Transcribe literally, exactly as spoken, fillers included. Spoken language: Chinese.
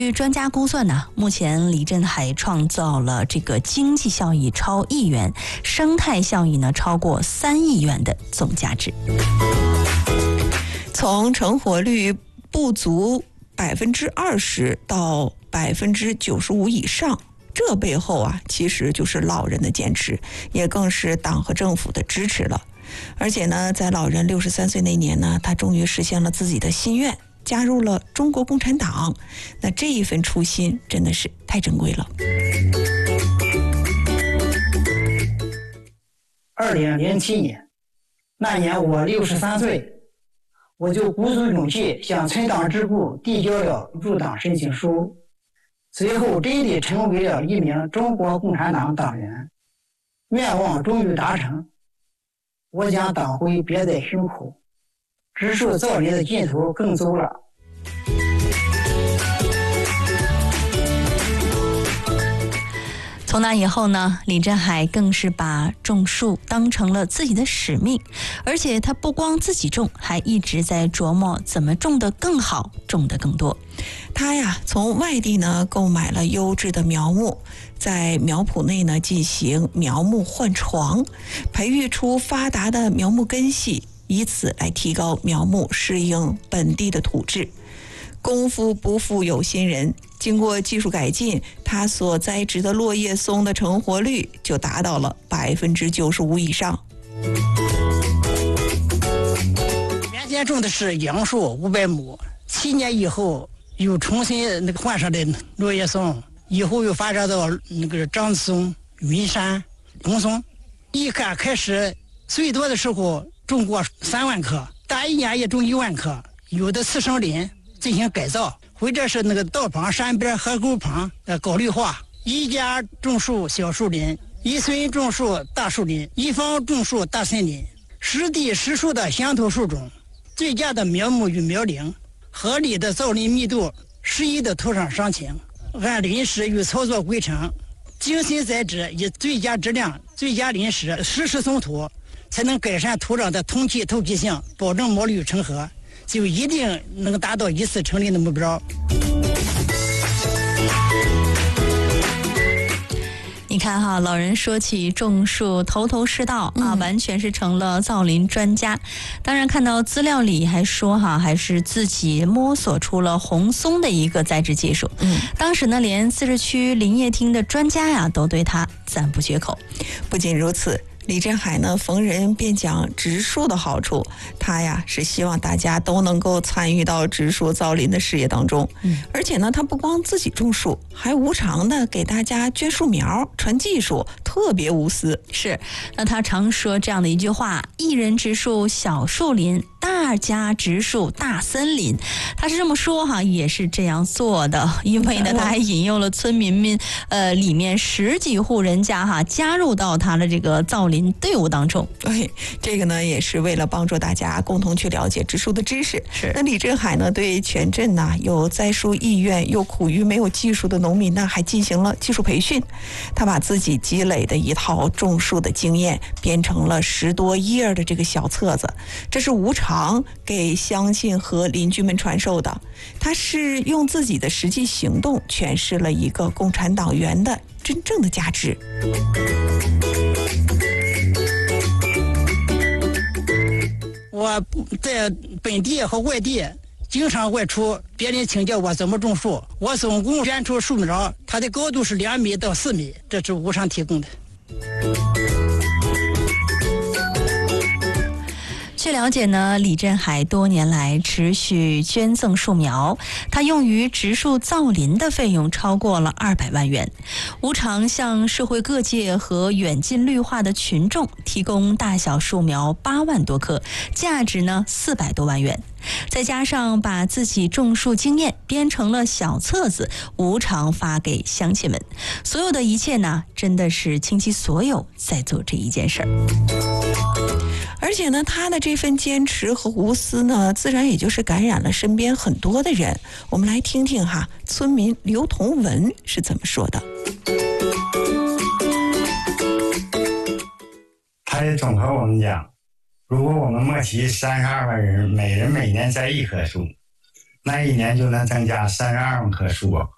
据专家估算呢，目前李振海创造了这个经济效益超亿元，生态效益呢超过三亿元的总价值。 从成活率不足百分之二十到百分之九十五以上，这背后啊，其实就是老人的坚持，也更是党和政府的支持了。而且呢，在老人六十三岁那年呢，他终于实现了自己的心愿，加入了中国共产党。那这一份初心真的是太珍贵了。 二零零七年，那年我六十三岁，我就鼓足勇气向村党支部递交了入党申请书，随后真的成为了一名中国共产党党员。愿望终于达成，我将党徽别在胸口，植树造林的劲头更足了。 从那以后呢，李振海更是把种树当成了自己的使命，而且他不光自己种，还一直在琢磨怎么种得更好，种得更多。 他呀，从外地呢购买了优质的苗木，在苗圃内呢进行苗木换床，培育出发达的苗木根系，以此来提高苗木适应本地的土质。功夫不负有心人，经过技术改进，他所栽植的落叶松的成活率就达到了百分之九十五以上。 原先种的是杨树五百亩，七年以后又重新那个换上的落叶松，以后又发展到那个樟子松、云杉、红松。一开开始最多的时候种过三万棵，大一年也种一万棵，有的次生林进行改造，或者是那个道旁、山边、河沟旁呃搞绿化，一家种树小树林，一村种树大树林，一方种树大森林，实地实树的乡土树种，最佳的苗木与苗龄，合理的造林密度，适宜的土壤伤情，按林时与操作规程，精心栽植，以最佳质量、最佳林时实时松土，才能改善土壤的通气透气性，保证毛绿成河，就一定能达到一次成林的目标。 你看哈，老人说起种树头头是道啊，完全是成了造林专家。当然看到资料里还说哈，还是自己摸索出了红松的一个栽植技术。嗯，当时呢，连自治区林业厅的专家呀，都对他赞不绝口。 不仅如此，李振海呢，逢人便讲植树的好处，他呀是希望大家都能够参与到植树造林的事业当中。嗯，而且呢，他不光自己种树，还无偿的给大家捐树苗、传技术，特别无私。 是，那他常说这样的一句话：一人植树小树林，大家植树大森林。他是这么说哈，也是这样做的。因为呢，他还引诱了村民们，呃，里面十几户人家哈，加入到他的这个造林队伍当中。 对，这个呢也是为了帮助大家共同去了解植树的知识。 是， 那李振海呢，对全镇呢有栽树意愿又苦于没有技术的农民呢，还进行了技术培训。他把自己积累的一套种树的经验编成了十多页的这个小册子，这是无偿给乡亲和邻居们传授的。他是用自己的实际行动诠释了一个共产党员的真正的价值。 我在本地和外地经常外出，别人请教我怎么种树，我总共捐出树苗，它的高度是两米到四米，这是无偿提供的。 据了解呢，李振海多年来持续捐赠树苗，他用于植树造林的费用超过了二百万元，无偿向社会各界和远近绿化的群众提供大小树苗八万多棵，价值呢四百多万元。再加上把自己种树经验编成了小册子，无偿发给乡亲们。所有的一切呢，真的是倾其所有在做这一件事儿。 而且呢，他的这份坚持和无私呢，自然也就是感染了身边很多的人。我们来听听哈，村民刘同文是怎么说的。 他也总和我们讲，如果我们莫齐三十二万人，每人每年栽一棵树，那一年就能增加三十二万棵树。